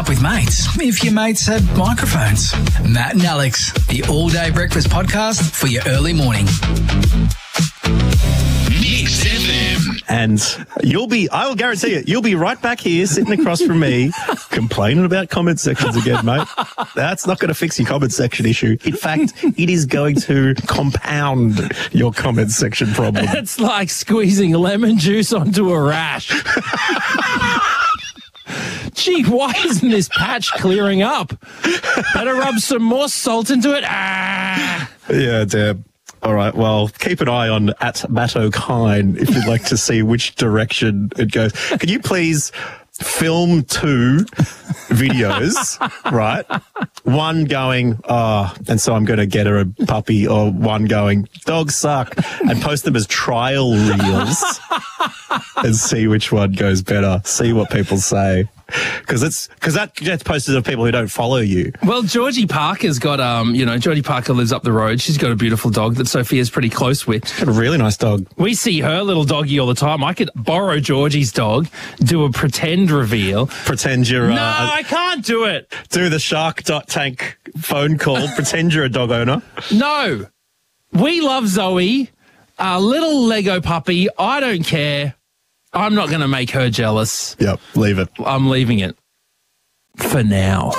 with mates if your mates had microphones. Matt and Alex, the all-day breakfast podcast for your early morning. Mix FM. And I will guarantee it, you'll be right back here sitting across from me complaining about comment sections again, mate. That's not going to fix your comment section issue. In fact, it is going to compound your comment section problem. It's like squeezing lemon juice onto a rash. Gee, why isn't this patch clearing up? Better rub some more salt into it. Yeah, damn. All right, well, keep an eye on @MattO'Kine if you'd like to see which direction it goes. Can you please film 2 videos, right? One going, and so I'm going to get her a puppy, or one going, dogs suck, and post them as trial reels and see which one goes better. See what people say. Because that gets posted of people who don't follow you. Well, Georgie Parker's got, Georgie Parker lives up the road. She's got a beautiful dog that Sophia's pretty close with. She's got a really nice dog. We see her little doggy all the time. I could borrow Georgie's dog, do a pretend reveal. Pretend you're... No, I can't do it. Do the Shark.Tank phone call. Pretend you're a dog owner. No. We love Zoe, our little Lego puppy. I don't care. I'm not going to make her jealous. Yep, leave it. I'm leaving it for now.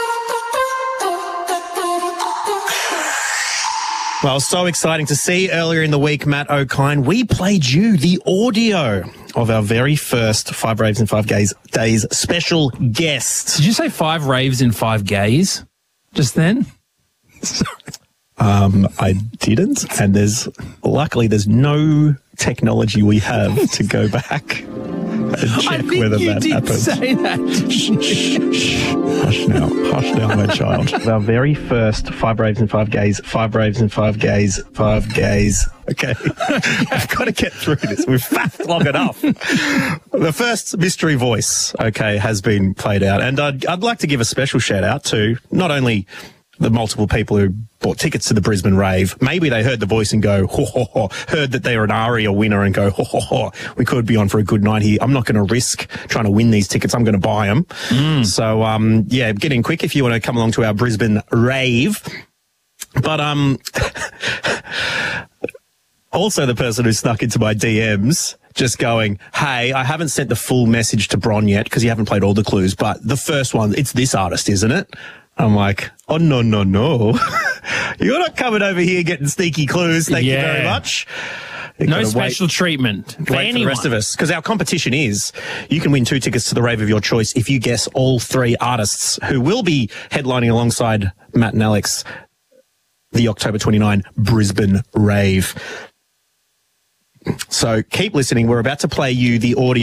Well, so exciting to see. Earlier in the week, Matt O'Kine, we played you the audio of our very first 5 Raves in 5 Days special guest. Did you say 5 raves in 5 gays just then? I didn't, and luckily there's no technology we have to go back and check whether that happened. Say that. Hush now, my child. Our very first 5 Raves in 5 Gays, 5 Raves in 5 Gays, 5 Gays. Okay, I've got to get through this. We've faffed long enough. The first mystery voice, okay, has been played out, and I'd like to give a special shout out to not only the multiple people who bought tickets to the Brisbane Rave. Maybe they heard the voice and go, ho, ho, ho, heard that they were an ARIA winner and go, ho, ho, ho, we could be on for a good night here. I'm not going to risk trying to win these tickets. I'm going to buy them. So, get in quick if you want to come along to our Brisbane Rave. But, also the person who snuck into my DMs just going, hey, I haven't sent the full message to Bron yet because you haven't played all the clues, but the first one, it's this artist, isn't it? I'm like, oh, no. You're not coming over here getting sneaky clues. Thank you very much. No special treatment. Wait for the rest of us. Because our competition is, you can win 2 tickets to the rave of your choice if you guess all 3 artists who will be headlining alongside Matt and Alex, the October 29 Brisbane Rave. So keep listening. We're about to play you the audio